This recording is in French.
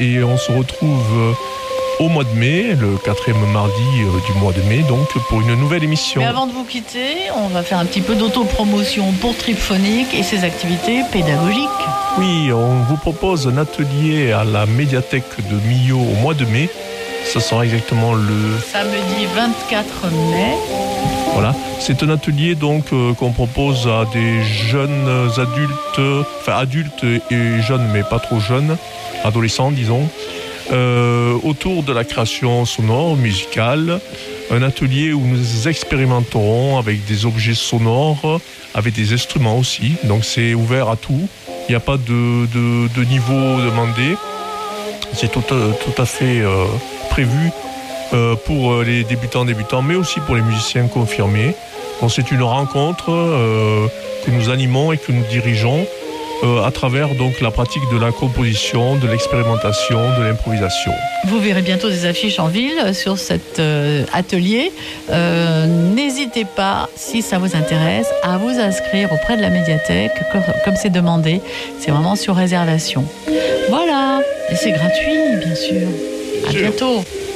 et on se retrouve au mois de mai, le 4e mardi du mois de mai, donc pour une nouvelle émission. Mais avant de vous quitter, on va faire un petit peu d'autopromotion pour Tripphonique et ses activités pédagogiques. Oui, on vous propose un atelier à la médiathèque de Millau au mois de mai. Ce sera exactement le samedi 24 mai. Voilà, c'est un atelier donc qu'on propose à des jeunes adultes, enfin adultes et jeunes mais pas trop jeunes, adolescents disons, autour de la création sonore, musicale. Un atelier où nous expérimenterons avec des objets sonores, avec des instruments aussi. Donc c'est ouvert à tout. Il n'y a pas de niveau demandé. C'est tout à fait prévu pour les débutants, mais aussi pour les musiciens confirmés. Donc c'est une rencontre que nous animons et que nous dirigeons à travers donc la pratique de la composition, de l'expérimentation, de l'improvisation. Vous verrez bientôt des affiches en ville sur cet atelier. N'hésitez pas, si ça vous intéresse, à vous inscrire auprès de la médiathèque, comme c'est demandé. C'est vraiment sur réservation. Voilà, et c'est gratuit, bien sûr. À bientôt.